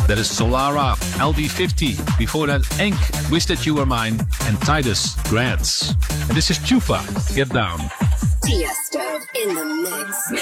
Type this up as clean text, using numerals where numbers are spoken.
That is Solara LD50. Before that, Enk, Wish That You Were Mine, and Titus Grants. And this is Chufa, Get Down. Tiesto in the mix.